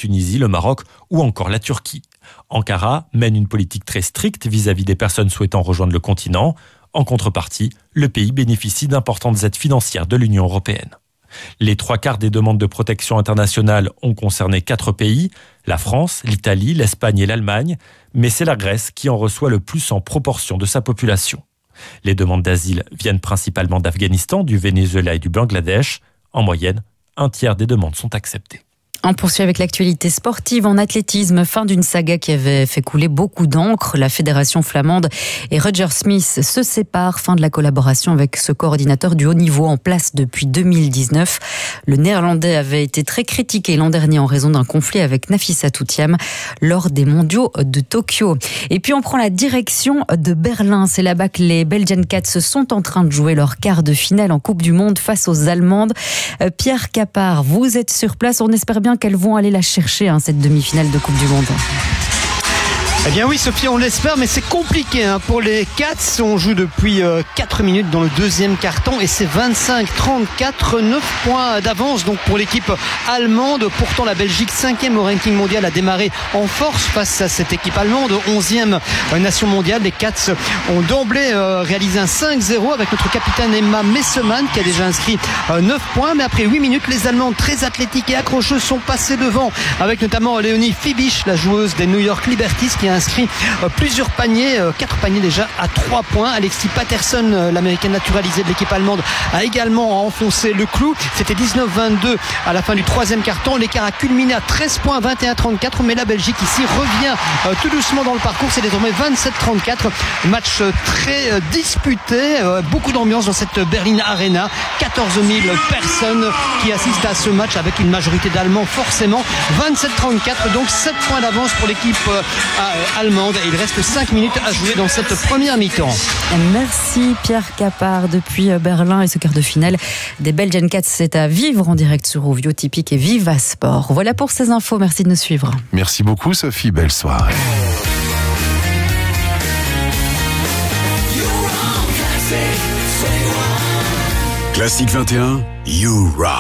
Tunisie, le Maroc ou encore la Turquie. Ankara mène une politique très stricte vis-à-vis des personnes souhaitant rejoindre le continent. En contrepartie, le pays bénéficie d'importantes aides financières de l'Union européenne. Les 3/4 des demandes de protection internationale ont concerné 4 pays, la France, l'Italie, l'Espagne et l'Allemagne, mais c'est la Grèce qui en reçoit le plus en proportion de sa population. Les demandes d'asile viennent principalement d'Afghanistan, du Venezuela et du Bangladesh. En moyenne, 1/3 des demandes sont acceptées. On poursuit avec l'actualité sportive en athlétisme. Fin d'une saga qui avait fait couler beaucoup d'encre. La fédération flamande et Roger Smith se séparent. Fin de la collaboration avec ce coordinateur du haut niveau en place depuis 2019. Le néerlandais avait été très critiqué l'an dernier en raison d'un conflit avec Nafissa Toutiam lors des mondiaux de Tokyo. Et puis on prend la direction de Berlin. C'est là-bas que les Belgian Cats sont en train de jouer leur quart de finale en Coupe du Monde face aux Allemandes. Pierre Capard, vous êtes sur place. On espère bien qu'elles vont aller la chercher, cette demi-finale de Coupe du Monde. Eh bien oui Sophie, on l'espère, mais c'est compliqué pour les Cats. On joue depuis 4 minutes dans le deuxième quart-temps et c'est 25-34, 9 points d'avance donc pour l'équipe allemande. Pourtant la Belgique, 5e au ranking mondial, a démarré en force face à cette équipe allemande, 11e nation mondiale. Les Cats ont d'emblée réalisé un 5-0 avec notre capitaine Emma Messemann qui a déjà inscrit 9 points. Mais après 8 minutes, les Allemandes, très athlétiques et accrocheuses, sont passées devant avec notamment Léonie Fibisch, la joueuse des New York Liberties, qui a inscrit plusieurs paniers, 4 paniers déjà à 3 points. Alexis Patterson, l'américaine naturalisée de l'équipe allemande, a également enfoncé le clou. C'était 19-22 à la fin du troisième quart-temps. L'écart a culminé à 13 points, 21-34. Mais la Belgique ici revient tout doucement dans le parcours. C'est désormais 27-34. Match très disputé. Beaucoup d'ambiance dans cette Berlin Arena. 14 000 personnes qui assistent à ce match avec une majorité d'Allemands forcément. 27-34, donc 7 points d'avance pour l'équipe allemande. Et il reste 5 minutes à jouer dans cette première mi-temps. Merci Pierre Capard depuis Berlin. Et ce quart de finale des Belgian Cats, c'est à vivre en direct sur Rovio Typique et Viva Sport. Voilà pour ces infos, merci de nous suivre. Merci beaucoup Sophie, belle soirée. Classique 21, You Rock.